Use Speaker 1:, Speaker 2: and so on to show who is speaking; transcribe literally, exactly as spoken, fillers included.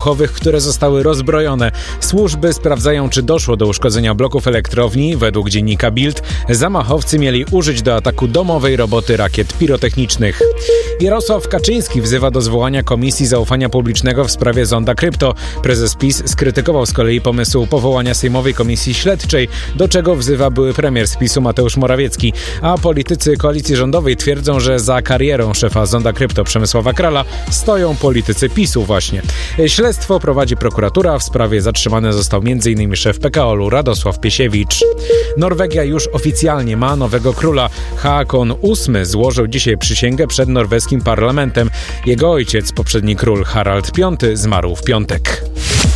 Speaker 1: wybuchowych, które zostały rozbrojone. Służby sprawdzają, czy doszło do uszkodzenia bloków elektrowni. Według dziennika Bild zamachowcy mieli użyć do ataku domowej roboty rakiet pirotechnicznych. Jarosław Kaczyński wzywa do zwołania Komisji Zaufania Publicznego w sprawie zonda krypto. Prezes PiS skrytykował z kolei pomysł powołania Sejmowej Komisji Śledczej, do czego wzywa były premier z PiSu Mateusz Morawiecki. A politycy koalicji rządowej twierdzą, że za karierą szefa zonda krypto Przemysława Krala stoją politycy PiSu właśnie. Śledztwo prowadzi prokuratura. W sprawie zatrzymany został między innymi szef P K O L-u Radosław Piesiewicz. Norwegia już oficjalnie ma nowego króla. Haakon ósmy złożył dzisiaj przysięgę przed norweskim parlamentem. Jego ojciec, poprzedni król Harald piąty, zmarł w piątek.